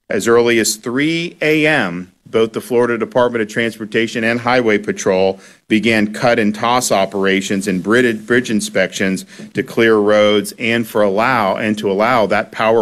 As early as 3 a.m., both the Florida Department of Transportation and Highway Patrol began cut and toss operations and bridge inspections to clear roads and to allow that power